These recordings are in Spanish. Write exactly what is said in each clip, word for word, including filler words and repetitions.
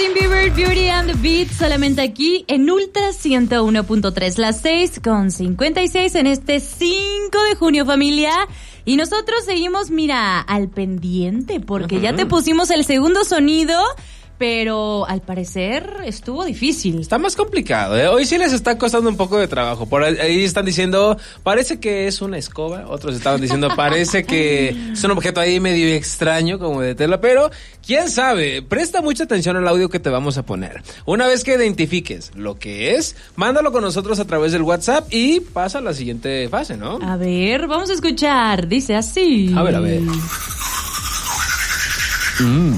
Justin Bieber, Beauty and the Beat, solamente aquí en Ultra ciento uno punto tres, las seis con cincuenta y seis en este cinco de junio, familia. Y nosotros seguimos, mira, al pendiente, porque uh-huh. ya te pusimos el segundo sonido, pero al parecer estuvo difícil. Está más complicado, ¿eh? Hoy sí les está costando un poco de trabajo. Por ahí están diciendo, parece que es una escoba. Otros estaban diciendo, parece que es un objeto ahí medio extraño, como de tela. Pero, quién sabe, presta mucha atención al audio que te vamos a poner. Una vez que identifiques lo que es, mándalo con nosotros a través del WhatsApp y pasa a la siguiente fase, ¿no? A ver, vamos a escuchar. Dice así. A ver, a ver. Mmm.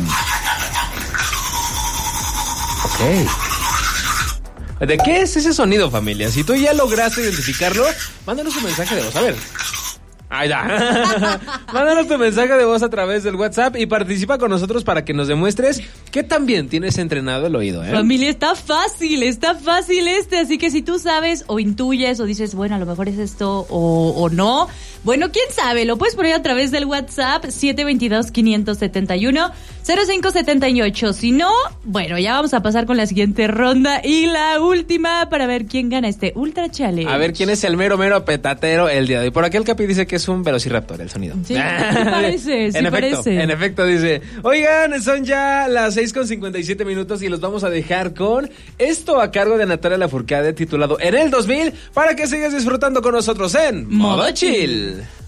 Ok. ¿De qué es ese sonido, familia? Si tú ya lograste identificarlo, mándanos un mensaje de voz. A ver. Ahí está. Mándanos tu mensaje de voz a través del WhatsApp y participa con nosotros para que nos demuestres qué tan bien tienes entrenado el oído, ¿eh? Familia, está fácil, está fácil este, así que si tú sabes o intuyes o dices, bueno, a lo mejor es esto o, o no, bueno, quién sabe, lo puedes poner a través del WhatsApp siete dos dos, cinco siete uno, cero cinco siete ocho. Si no, bueno, ya vamos a pasar con la siguiente ronda y la última para ver quién gana este Ultra Challenge. A ver quién es el mero mero petatero el día de hoy. Por aquí el Capi dice que es un velociraptor el sonido. Sí, sí parece, sí en efecto, parece. En efecto dice, oigan, son ya las seis con cincuenta y siete minutos y los vamos a dejar con esto a cargo de Natalia Lafourcade titulado En el dos mil para que sigas disfrutando con nosotros en Modo Chill.